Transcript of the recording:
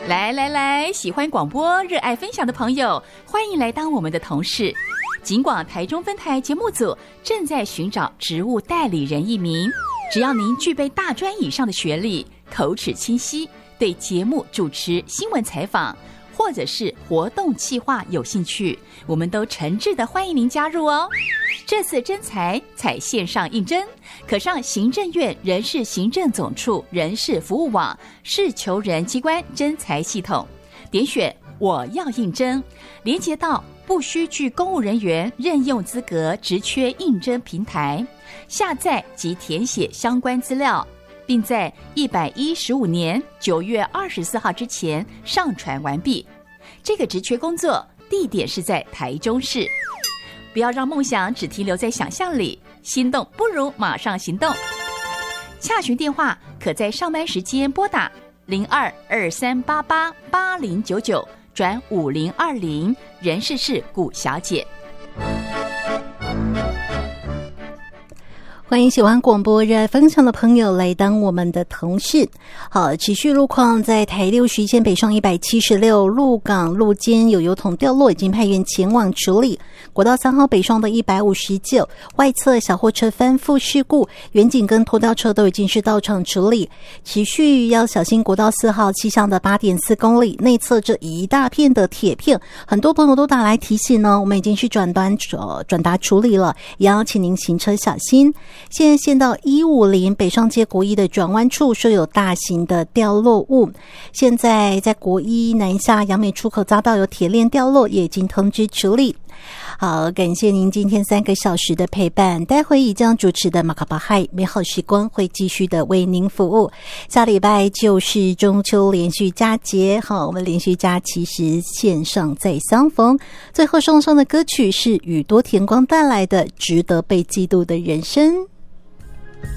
来，喜欢广播、热爱分享的朋友，欢迎来当我们的同事。警广台中分台节目组正在寻找职务代理人1名，只要您具备大专以上的学历，口齿清晰，对节目主持、新闻采访或者是活动企划有兴趣，我们都诚挚的欢迎您加入哦。这次征才采线上应征，可上行政院人事行政总处人事服务网事求人机关征才系统，点选我要应征，连接到不需具公务人员任用资格职缺应征平台，下载及填写相关资料，并在115年9月24号之前上传完毕。这个职缺工作地点是在台中市。不要让梦想只停留在想象里，心动不如马上行动。洽询电话可在上班时间拨打0223888099转5020，人事是古小姐。 欢迎喜欢广播热爱分享的朋友来当我们的同事。好，持续路况在台六徐线北上176，鹿港路肩有油桶掉落，已经派员前往处理。国道3号北上的159，外侧小货车翻覆事故，远警跟拖吊车都已经是到场处理。持续要小心国道4号西向的8.4公里内侧这一大片的铁片，很多朋友都打来提醒呢，我们已经是转达处理了，也要请您行车小心。现在县道150北上街国一的转弯处说有大型的掉落物，现在在国一南下杨美出口匝道有铁链掉落，也已经通知处理。好，感谢您今天3个小时的陪伴，待会以将主持的马卡巴嗨美好时光会继续的为您服务。下礼拜就是中秋连续佳节，好，我们连续假期时线上再相逢。最后送上的歌曲是宇多田光带来的《值得被嫉妒的人生》。